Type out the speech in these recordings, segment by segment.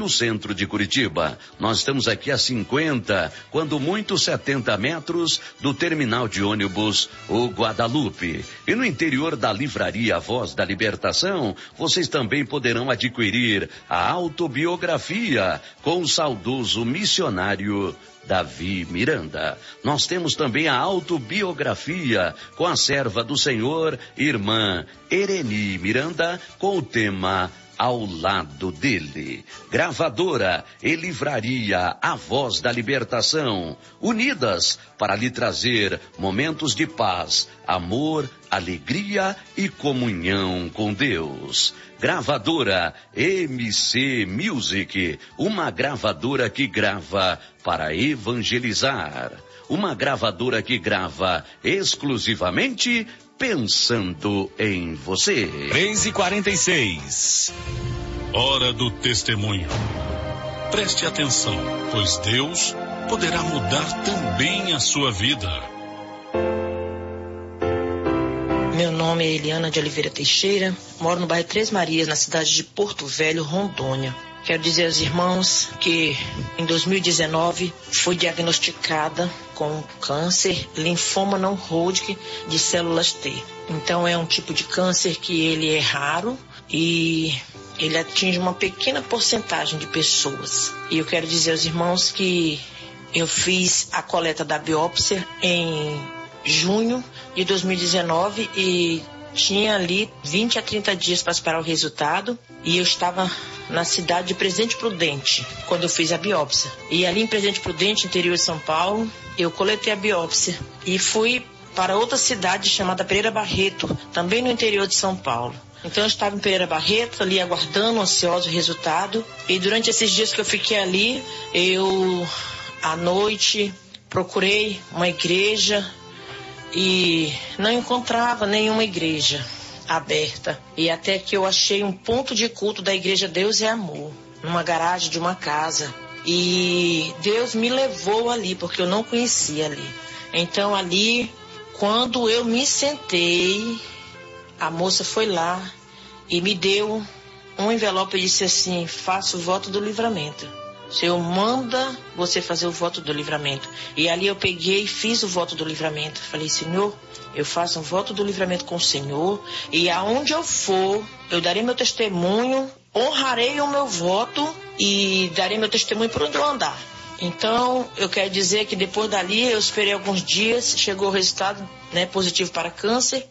no centro de Curitiba. Nós estamos aqui a 50, quando muito 70 metros do terminal de ônibus O Guadalupe. E no interior da livraria Voz da Libertação, vocês também poderão adquirir a autobiografia com o saudoso missionário Davi Miranda. Nós temos também a autobiografia com a serva do Senhor, irmã Ereni Miranda, com o tema Ao Lado Dele. Gravadora e livraria A Voz da Libertação, unidas para lhe trazer momentos de paz, amor, alegria e comunhão com Deus. Gravadora MC Music, uma gravadora que grava para evangelizar. Uma gravadora que grava exclusivamente pensando em você. 3h46. Hora do testemunho. Preste atenção, pois Deus poderá mudar também a sua vida. Meu nome é Eliana de Oliveira Teixeira, moro no bairro Três Marias, na cidade de Porto Velho, Rondônia. Quero dizer aos irmãos que em 2019 fui diagnosticada com câncer, linfoma não Hodgkin de células T. Então é um tipo de câncer que ele é raro e ele atinge uma pequena porcentagem de pessoas. E eu quero dizer aos irmãos que eu fiz a coleta da biópsia em junho de 2019 e tinha ali 20 a 30 dias para esperar o resultado, e eu estava na cidade de Presidente Prudente quando eu fiz a biópsia. E ali em Presidente Prudente, interior de São Paulo, eu coletei a biópsia e fui para outra cidade chamada Pereira Barreto, também no interior de São Paulo. Então eu estava em Pereira Barreto, ali aguardando, ansioso o resultado, e durante esses dias que eu fiquei ali, eu à noite procurei uma igreja e não encontrava nenhuma igreja aberta. E até que eu achei um ponto de culto da Igreja Deus é Amor, numa garagem de uma casa. E Deus me levou ali, porque eu não conhecia ali. Então ali, quando eu me sentei, a moça foi lá e me deu um envelope e disse assim: faça o voto do livramento. O Senhor manda você fazer o voto do livramento. E ali eu peguei e fiz o voto do livramento. Falei: Senhor, eu faço um voto do livramento com o Senhor, e aonde eu for, eu darei meu testemunho, honrarei o meu voto e darei meu testemunho por onde eu andar. Então, eu quero dizer que depois dali, eu esperei alguns dias, chegou o resultado, positivo para câncer.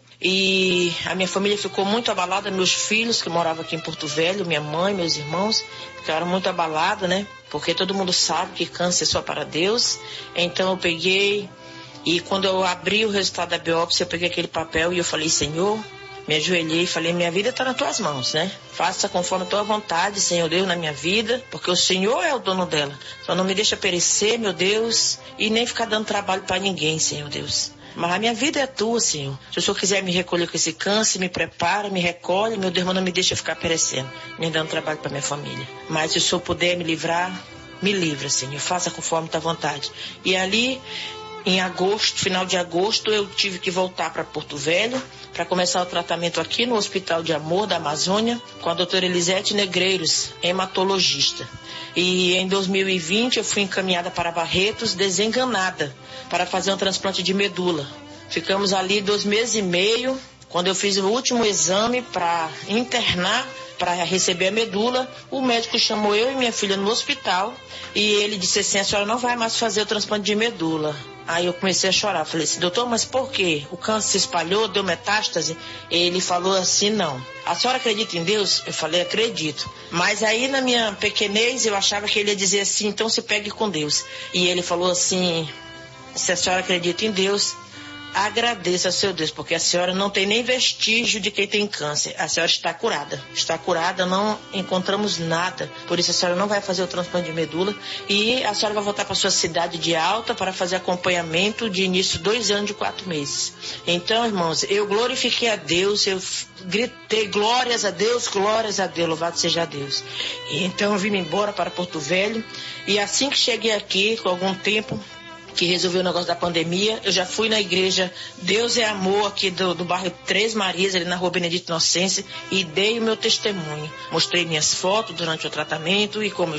E a minha família ficou muito abalada, meus filhos que moravam aqui em Porto Velho, minha mãe, meus irmãos, ficaram muito abalados, porque todo mundo sabe que câncer é só para Deus. Então eu peguei, e quando eu abri o resultado da biópsia, eu peguei aquele papel e eu falei: Senhor, me ajoelhei e falei: minha vida está nas tuas mãos, Faça conforme a tua vontade, Senhor Deus, na minha vida, porque o Senhor é o dono dela. Só não me deixa perecer, meu Deus, e nem ficar dando trabalho para ninguém, Senhor Deus. Mas a minha vida é tua, Senhor. Se o Senhor quiser me recolher com esse câncer, me prepara, me recolhe, meu Deus, mas não me deixa ficar perecendo, nem dando trabalho para minha família. Mas se o Senhor puder me livrar, me livra, Senhor. Faça conforme a tua vontade. E ali, em agosto, final de agosto, eu tive que voltar para Porto Velho para começar o tratamento aqui no Hospital de Amor da Amazônia com a doutora Elisete Negreiros, hematologista. E em 2020 eu fui encaminhada para Barretos, desenganada, para fazer um transplante de medula. Ficamos ali 2 meses e meio. Quando eu fiz o último exame para internar, para receber a medula, o médico chamou eu e minha filha no hospital e ele disse assim: a senhora não vai mais fazer o transplante de medula. Aí eu comecei a chorar, falei assim: doutor, mas por quê? O câncer se espalhou, deu metástase? Ele falou assim: não. A senhora acredita em Deus? Eu falei: acredito. Mas aí na minha pequenez eu achava que ele ia dizer assim: então se pegue com Deus. E ele falou assim: se a senhora acredita em Deus, agradeça ao seu Deus, porque a senhora não tem nem vestígio de quem tem câncer. A senhora está curada. Está curada, não encontramos nada. Por isso a senhora não vai fazer o transplante de medula. E a senhora vai voltar para sua cidade de Alta para fazer acompanhamento de início 2 anos e 4 meses. Então, irmãos, eu glorifiquei a Deus, eu gritei glórias a Deus, louvado seja Deus. E então eu vim embora para Porto Velho. E assim que cheguei aqui, com algum tempo que resolveu o negócio da pandemia, eu já fui na igreja Deus é Amor, aqui do bairro Três Marias, ali na rua Benedito Inocêncio, e dei o meu testemunho. Mostrei minhas fotos durante o tratamento e como eu